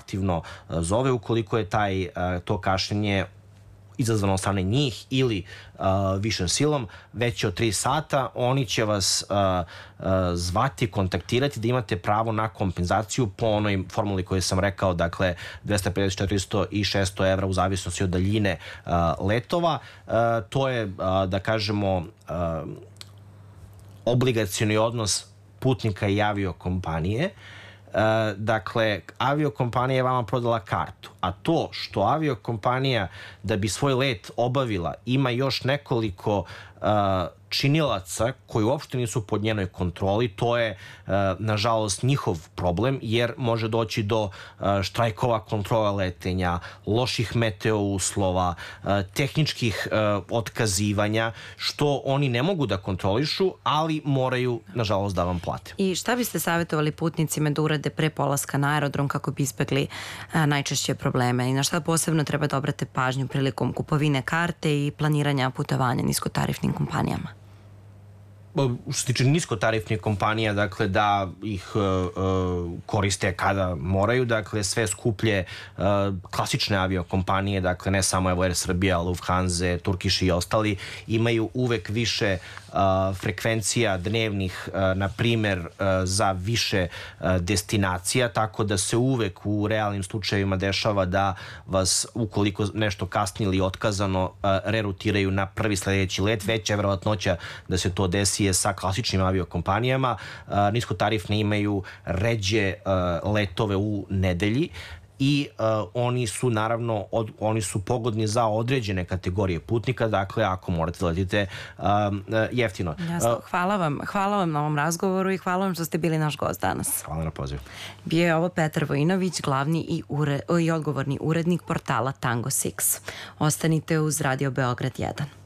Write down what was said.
proaktivno zove ukoliko je to kašnjenje izazvano od strane njih ili višom silom, veće od 3 sata, oni će vas zvati, kontaktirati da imate pravo na kompenzaciju po onoj formuli koju sam rekao, dakle 250, 400 i 600 evra u zavisnosti od daljine letova. To je, da kažemo, obligacioni odnos putnika i aviokompanije. Dakle, aviokompanija je vama prodala kartu, a to što aviokompanija da bi svoj let obavila ima još nekoliko činilaca koji uopšte nisu pod njenoj kontroli, to je nažalost njihov problem, jer može doći do štrajkova kontrola letenja, loših meteo uslova, tehničkih otkazivanja, što oni ne mogu da kontrolišu, ali moraju nažalost da vam plate. I šta biste savjetovali putnicima da urade pre polaska na aerodrom kako bi izbegli najčešće probleme i na šta posebno treba da obrate pažnju prilikom kupovine karte i planiranja putovanja niskotarifnim kompanijama? Što se tiče niskotarifnih kompanija, dakle da ih koriste kada moraju, dakle sve skuplje klasične aviokompanije, dakle ne samo Air Srbija, Lufthansa, Turkish i ostali, imaju uvek više frekvencija dnevnih, na primer za više destinacija, tako da se uvek u realnim slučajevima dešava da vas, ukoliko nešto kasni ili otkazano, rerutiraju na prvi sledeći let. Veća je verovatnoća da se to desi sa klasičnim aviokompanijama. Niskotarifne imaju ređe letove u nedelji i oni su naravno oni su pogodni za određene kategorije putnika, dakle ako morate da letite jeftino. Jasno, hvala vam na ovom razgovoru i hvala vam što ste bili naš gost danas. Hvala na pozivu. Bio je ovo Petar Vojinović, glavni i odgovorni urednik portala Tango 6. Ostanite uz Radio Beograd 1.